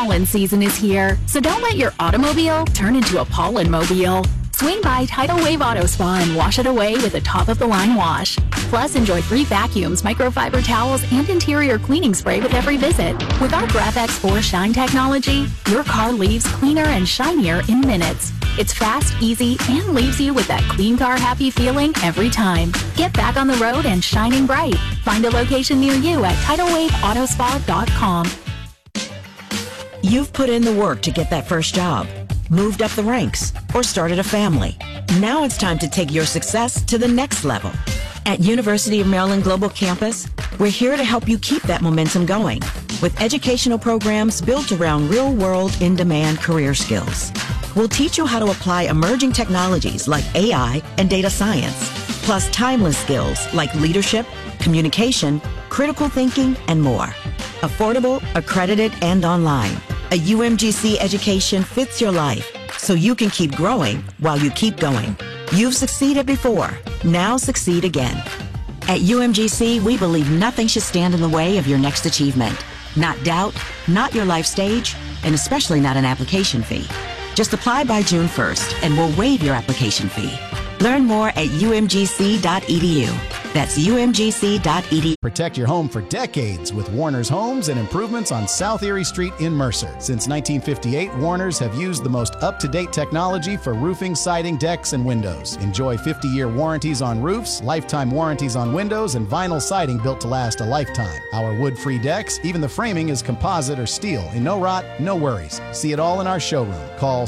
Pollen season is here, so don't let your automobile turn into a pollen mobile. Swing by Tidal Wave Auto Spa and wash it away with a top-of-the-line wash. Plus, enjoy free vacuums, microfiber towels, and interior cleaning spray with every visit. With our GraphX 4 Shine technology, your car leaves cleaner and shinier in minutes. It's fast, easy, and leaves you with that clean car happy feeling every time. Get back on the road and shining bright. Find a location near you at TidalWaveAutospa.com. You've put in the work to get that first job, moved up the ranks, or started a family. Now it's time to take your success to the next level. At University of Maryland Global Campus, we're here to help you keep that momentum going with educational programs built around real-world, in-demand career skills. We'll teach you how to apply emerging technologies like AI and data science, plus timeless skills like leadership, communication, critical thinking, and more. Affordable, accredited, and online. A UMGC education fits your life, so you can keep growing while you keep going. You've succeeded before. Now succeed again. At UMGC, we believe nothing should stand in the way of your next achievement. Not doubt, not your life stage, and especially not an application fee. Just apply by June 1st, and we'll waive your application fee. Learn more at umgc.edu. That's umgc.edu. Protect your home for decades with Warner's Homes and Improvements on South Erie Street in Mercer. Since 1958, Warner's have used the most up-to-date technology for roofing, siding, decks, and windows. Enjoy 50-year warranties on roofs, lifetime warranties on windows, and vinyl siding built to last a lifetime. Our wood-free decks, even the framing is composite or steel. And no rot, no worries. See it all in our showroom. Call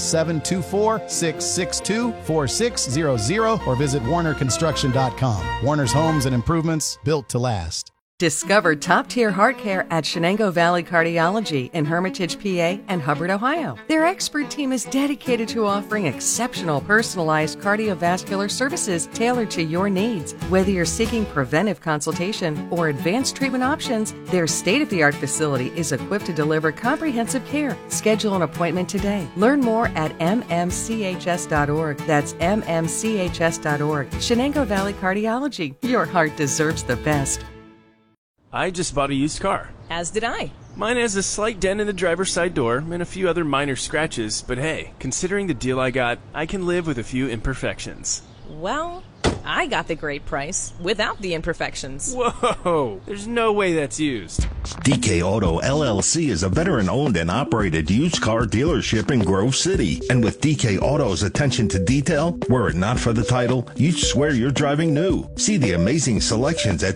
724-662-4600 or visit warnerconstruction.com. Warner's Homes and Improvements, built to last. Discover top-tier heart care at Shenango Valley Cardiology in Hermitage, PA and Hubbard, Ohio. Their expert team is dedicated to offering exceptional personalized cardiovascular services tailored to your needs. Whether you're seeking preventive consultation or advanced treatment options, their state-of-the-art facility is equipped to deliver comprehensive care. Schedule an appointment today. Learn more at mmchs.org. That's mmchs.org. Shenango Valley Cardiology. Your heart deserves the best. I just bought a used car. As did I. Mine has a slight dent in the driver's side door and a few other minor scratches, but hey, considering the deal I got, I can live with a few imperfections. Well, I got the great price without the imperfections. Whoa! There's no way that's used. DK Auto LLC is a veteran-owned and operated used car dealership in Grove City. And with DK Auto's attention to detail, were it not for the title, you'd swear you're driving new. See the amazing selections at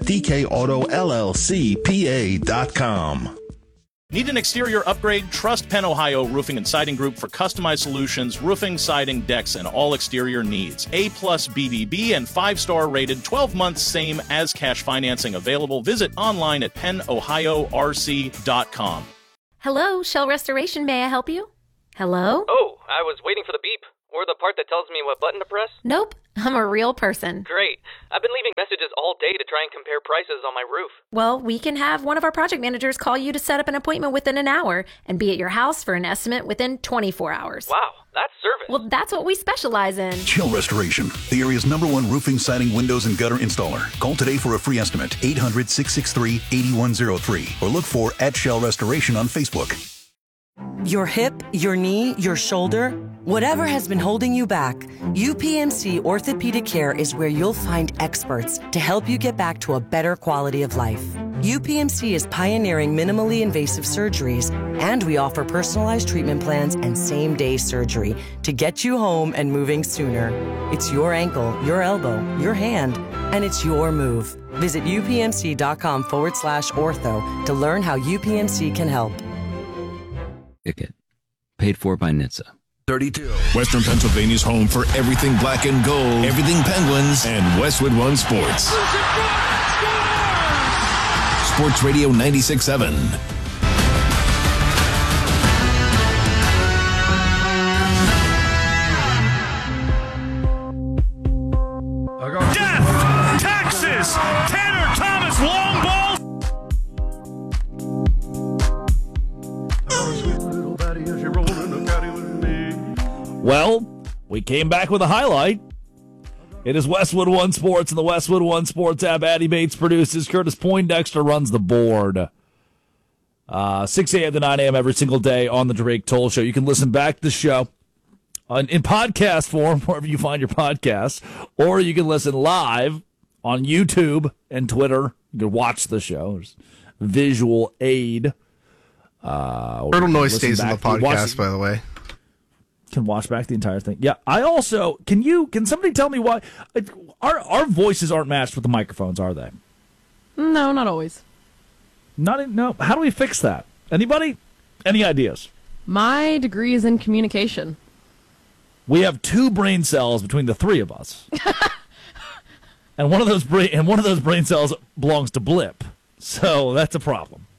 DKAutoLLCPA.com. Need an exterior upgrade? Trust Penn Ohio Roofing and Siding Group for customized solutions, roofing, siding, decks, and all exterior needs. A-plus BBB and 5-star rated, 12 months same as cash financing available. Visit online at pennohiorc.com. Hello, Shell Restoration. May I help you? Hello? Oh, I was waiting for the beep. Or the part that tells me what button to press? Nope, I'm a real person. Great. I've been leaving messages all day to try and compare prices on my roof. Well, we can have one of our project managers call you to set up an appointment within an hour and be at your house for an estimate within 24 hours. Wow, that's service. Well, that's what we specialize in. Shell Restoration, the area's #1 roofing, siding, windows, and gutter installer. Call today for a free estimate, 800-663-8103, or look for @Shell Restoration on Facebook. Your hip, your knee, your shoulder, whatever has been holding you back, UPMC Orthopedic Care is where you'll find experts to help you get back to a better quality of life. UPMC is pioneering minimally invasive surgeries, and we offer personalized treatment plans and same-day surgery to get you home and moving sooner. It's your ankle, your elbow, your hand, and it's your move. Visit upmc.com/ortho to learn how UPMC can help. Ticket. Paid for by NHTSA. 32. Western Pennsylvania's home for everything black and gold, everything Penguins, and Westwood One Sports. Sports Radio 96.7. Death! Texas! Tanner Thomas long ball! Well, we came back with a highlight. It is Westwood One Sports and the Westwood One Sports app. Addie Bates produces. Curtis Poindexter runs the board. 6 a.m. to 9 a.m. every single day on the Drake Toll Show. You can listen back to the show in podcast form, wherever you find your podcasts, or you can listen live on YouTube and Twitter. You can watch the show. There's visual aid. Turtle noise stays in the podcast, by the way. Can watch back the entire thing. Yeah, I also can somebody tell me why our voices aren't matched with the microphones, are they? No, not always. No. How do we fix that? Anybody? Any ideas? My degree is in communication. We have 2 brain cells between the 3 of us, and one of those brain cells belongs to Blip, so that's a problem.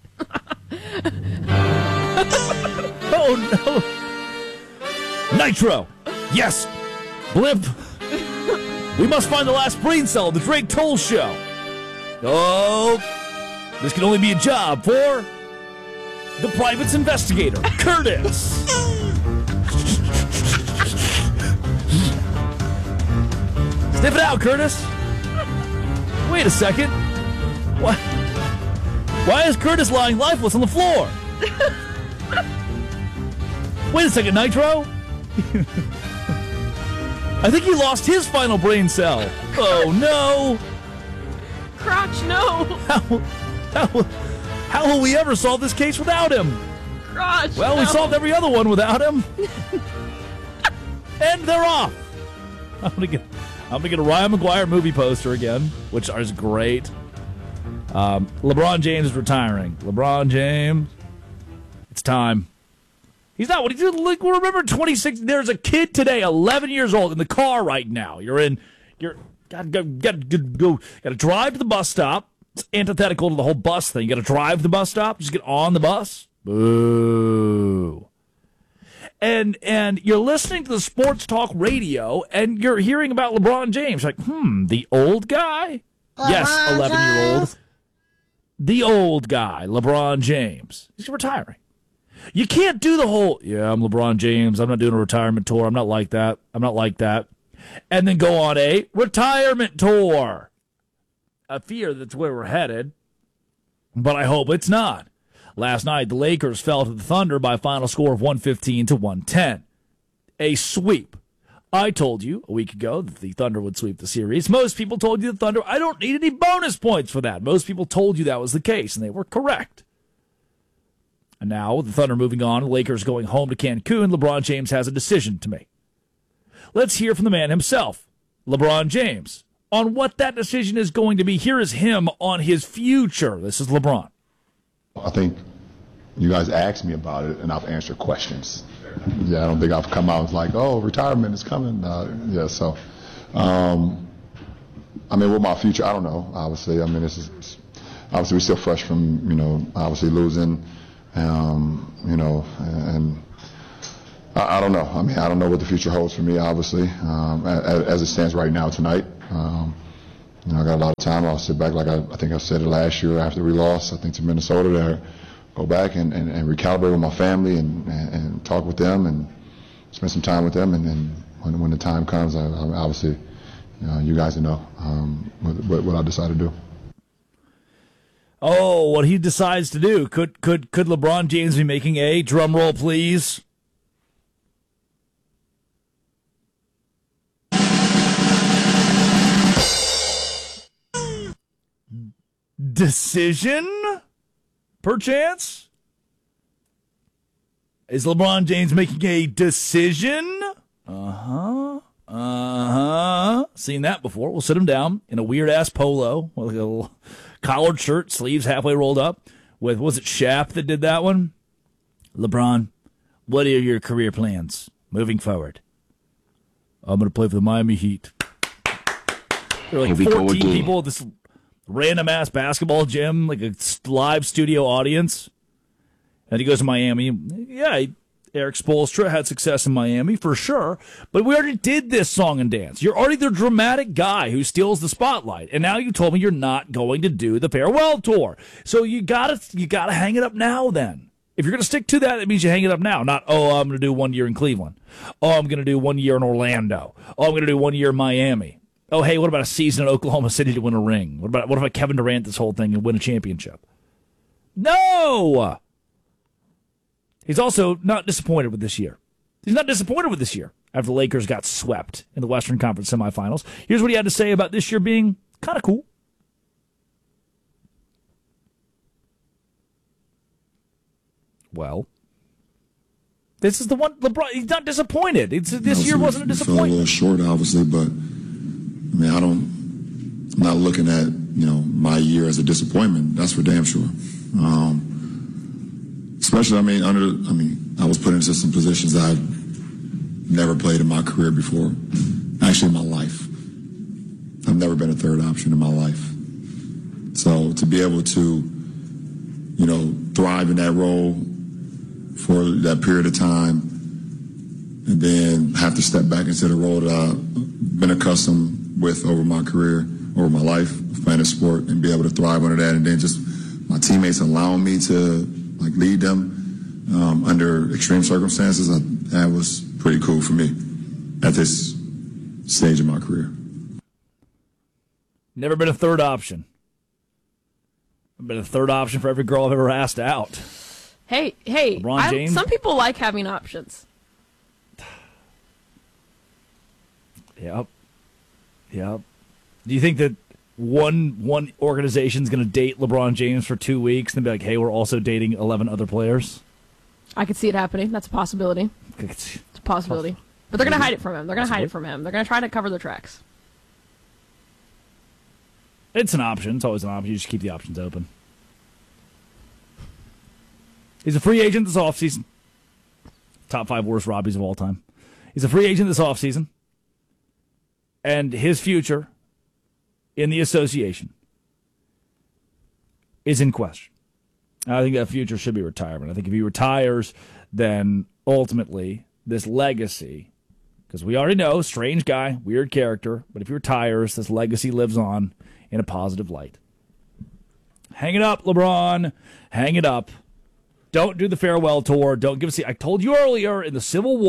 Oh no! Nitro! Yes! Blip! We must find the last brain cell of the Drake Toll Show. Oh, this can only be a job for the private's investigator, Curtis. Sniff it out, Curtis. Wait a second. Why is Curtis lying lifeless on the floor? Wait a second, Nitro. I think he lost his final brain cell. Oh, no. Crotch, no. How will we ever solve this case without him? Crotch, well, no. We solved every other one without him. And they're off. I'm gonna get a Ryan McGuire movie poster again, which is great. LeBron James is retiring. LeBron James, it's time. He's not what he did. Like, remember 26. There's a kid today, 11 years old, in the car right now. Gotta drive to the bus stop. It's antithetical to the whole bus thing. You gotta drive the bus stop. Just get on the bus. Boo. And you're listening to the sports talk radio, and you're hearing about LeBron James. Like, the old guy? Yes, 11-year-old. The old guy, LeBron James. He's retiring. You can't do the whole, I'm LeBron James, I'm not doing a retirement tour, I'm not like that, and then go on a retirement tour. I fear that's where we're headed, but I hope it's not. Last night, the Lakers fell to the Thunder by a final score of 115-110. A sweep. I told you a week ago that the Thunder would sweep the series. Most people told you the Thunder, I don't need any bonus points for that. Most people told you that was the case, and they were correct. And now, with the Thunder moving on, the Lakers going home to Cancun, LeBron James has a decision to make. Let's hear from the man himself, LeBron James, on what that decision is going to be. Here is him on his future. This is LeBron. I think you guys asked me about it, and I've answered questions. Yeah, I don't think I've come out and like, oh, retirement is coming. So, with my future, I don't know, obviously. This is obviously we're still fresh from, obviously losing. And I don't know. I don't know what the future holds for me, obviously, as it stands right now tonight. I got a lot of time. I'll sit back, like I think I said it last year after we lost, I think, to Minnesota, to go back and recalibrate with my family and talk with them and spend some time with them. And then when the time comes, I obviously, you guys know what I decide to do. Oh, what he decides to do. Could LeBron James be making a drum roll, please? Decision? Perchance? Is LeBron James making a decision? Seen that before. We'll sit him down in a weird-ass polo with a little collared shirt, sleeves halfway rolled up. Was it Shaq that did that one? LeBron, what are your career plans moving forward? I'm going to play for the Miami Heat. There are like 14 people at this random-ass basketball gym, like a live studio audience. And he goes to Miami. Yeah, Eric Spoelstra had success in Miami, for sure. But we already did this song and dance. You're already the dramatic guy who steals the spotlight. And now you told me you're not going to do the farewell tour. So you gotta hang it up now then. If you're going to stick to that, it means you hang it up now. Not, I'm going to do 1 year in Cleveland. I'm going to do 1 year in Orlando. I'm going to do 1 year in Miami. Oh, hey, what about a season in Oklahoma City to win a ring? What if Kevin Durant this whole thing and win a championship? No! He's also not disappointed with this year. He's not disappointed with this year after the Lakers got swept in the Western Conference semifinals. Here's what he had to say about this year being kind of cool. Well, this is the one. LeBron, he's not disappointed. This year wasn't a disappointment. A little short, obviously, but I mean, I'm not looking at my year as a disappointment. That's for damn sure. Especially, I was put into some positions that I've never played in my career before. Actually, in my life, I've never been a third option in my life. So to be able to, thrive in that role for that period of time, and then have to step back into the role that I've been accustomed with over my career, over my life, playing a sport, and be able to thrive under that, and then just my teammates allowing me to lead them under extreme circumstances, that was pretty cool for me at this stage of my career. Never been a third option. I've been a third option for every girl I've ever asked out. Hey, LeBron James? Some people like having options. Yep. Do you think that one organization's going to date LeBron James for 2 weeks and be like, hey, we're also dating 11 other players? I could see it happening. That's a possibility. It's a possibility. But they're going to hide it from him. They're going to hide it from him. They're going to try to cover their tracks. It's an option. It's always an option. You just keep the options open. He's a free agent this offseason. Top 5 worst Robbies of all time. He's a free agent this offseason. And his future in the association is in question. I think that future should be retirement. I think if he retires, then ultimately this legacy, because we already know, strange guy, weird character, but if he retires, this legacy lives on in a positive light. Hang it up, LeBron. Hang it up. Don't do the farewell tour. Don't give us I told you earlier in the Civil War.